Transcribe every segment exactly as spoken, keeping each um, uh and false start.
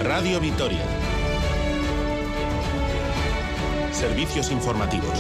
Radio Vitoria. Servicios informativos.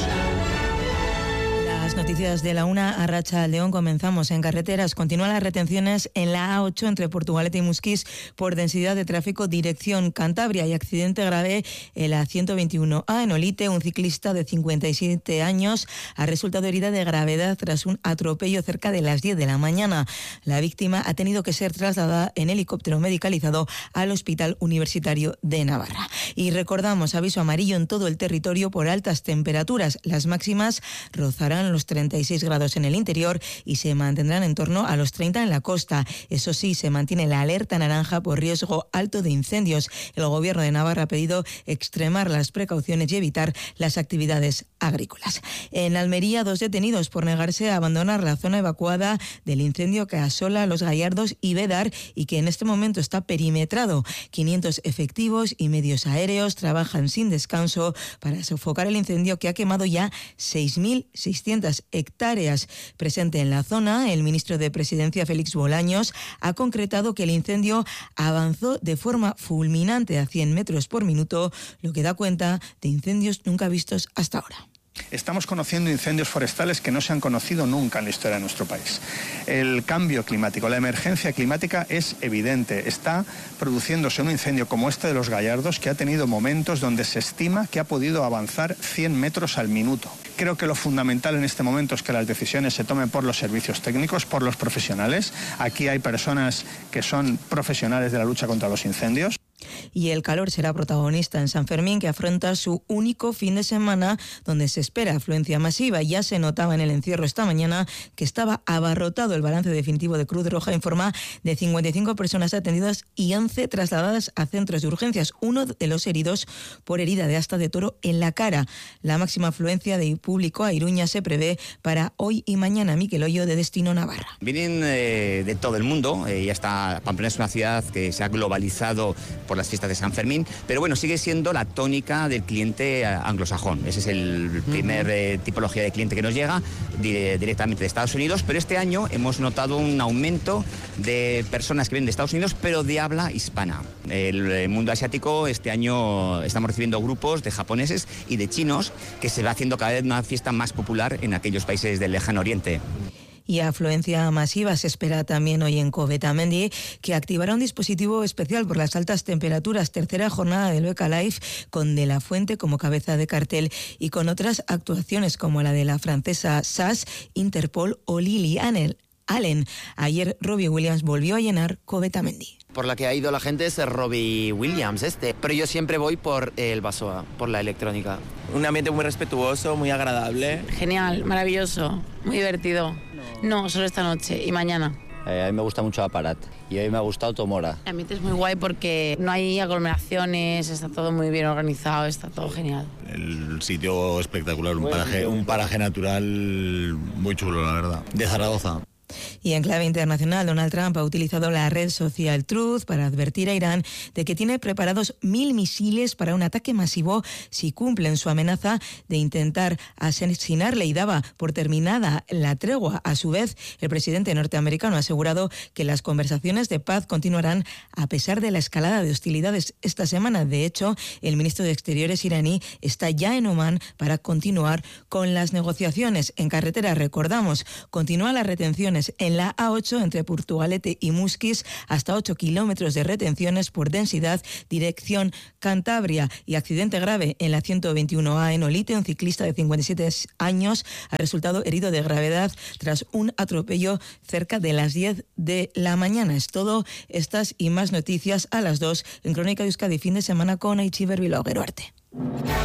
Las noticias de la una, Arratsaldeon. Comenzamos en carreteras. Continúan las retenciones en la A ocho entre Portugalete y Musquis por densidad de tráfico dirección Cantabria y accidente grave en la ciento veintiuno A en Olite. Un ciclista de cincuenta y siete años ha resultado herida de gravedad tras un atropello cerca de las diez de la mañana. La víctima ha tenido que ser trasladada en helicóptero medicalizado al Hospital Universitario de Navarra. Y recordamos, aviso amarillo en todo el territorio por altas temperaturas. Las máximas rozarán los treinta y seis grados en el interior y se mantendrán en torno a los treinta en la costa. Eso sí, se mantiene la alerta naranja por riesgo alto de incendios. El Gobierno de Navarra ha pedido extremar las precauciones y evitar las actividades agrícolas. En Almería, dos detenidos por negarse a abandonar la zona evacuada del incendio que asola Los Gallardos y Bédar y que en este momento está perimetrado. quinientos efectivos y medios aéreos trabajan sin descanso para sofocar el incendio que ha quemado ya seis mil seiscientas hectáreas. Presente en la zona, el ministro de Presidencia, Félix Bolaños, ha concretado que el incendio avanzó de forma fulminante a cien metros por minuto, lo que da cuenta de incendios nunca vistos hasta ahora. Estamos conociendo incendios forestales que no se han conocido nunca en la historia de nuestro país. El cambio climático, la emergencia climática es evidente. Está produciéndose un incendio como este de Los Gallardos que ha tenido momentos donde se estima que ha podido avanzar cien metros al minuto. Creo que lo fundamental en este momento es que las decisiones se tomen por los servicios técnicos, por los profesionales. Aquí hay personas que son profesionales de la lucha contra los incendios. Y el calor será protagonista en San Fermín, que afronta su único fin de semana donde se espera afluencia masiva. Ya se notaba en el encierro esta mañana que estaba abarrotado. El balance definitivo de Cruz Roja informa de cincuenta y cinco personas atendidas y once trasladadas a centros de urgencias. Uno de los heridos por herida de asta de toro en la cara. La máxima afluencia de público a Iruña se prevé para hoy y mañana. Miquel Hoyo, de Destino Navarra. Vienen eh, de todo el mundo. Eh, ya está, Pamplona es una ciudad que se ha globalizado por las fiestas de San Fermín, pero bueno, sigue siendo la tónica del cliente anglosajón. Ese es el primer eh, tipología de cliente que nos llega di- directamente de Estados Unidos, pero este año hemos notado un aumento de personas que vienen de Estados Unidos, pero de habla hispana. El, el mundo asiático, este año estamos recibiendo grupos de japoneses y de chinos, que se va haciendo cada vez una fiesta más popular en aquellos países del lejano oriente. Y afluencia masiva se espera también hoy en Covetamendi, que activará un dispositivo especial por las altas temperaturas. Tercera jornada del Beca Live con De la Fuente como cabeza de cartel y con otras actuaciones como la de la francesa S A S, Interpol o Lily Allen. Ayer Robbie Williams volvió a llenar Covetamendi. Por la que ha ido la gente es Robbie Williams este, pero yo siempre voy por el Basoa, por la electrónica. Un ambiente muy respetuoso, muy agradable. Genial, maravilloso, muy divertido. No, solo esta noche y mañana. Eh, a mí me gusta mucho Aparat y hoy me ha gustado Tomora. El ambiente es muy guay porque no hay aglomeraciones, está todo muy bien organizado, está todo genial. El sitio espectacular, un paraje, un paraje natural muy chulo, la verdad, de Zaragoza. Y en clave internacional, Donald Trump ha utilizado la red social Truth para advertir a Irán de que tiene preparados mil misiles para un ataque masivo si cumplen su amenaza de intentar asesinarle, y daba por terminada la tregua. A su vez, el presidente norteamericano ha asegurado que las conversaciones de paz continuarán a pesar de la escalada de hostilidades esta semana. De hecho, el ministro de Exteriores iraní está ya en Omán para continuar con las negociaciones. En carretera, recordamos, continúan las retenciones en la A ocho entre Portugalete y Musquis, hasta ocho kilómetros de retenciones por densidad, dirección Cantabria, y accidente grave en la ciento veintiuno A en Olite. Un ciclista de cincuenta y siete años ha resultado herido de gravedad tras un atropello cerca de las diez de la mañana. Es todo, estas y más noticias a las dos en Crónica de Euskadi fin de semana con Aichiber Bilbao. Arte.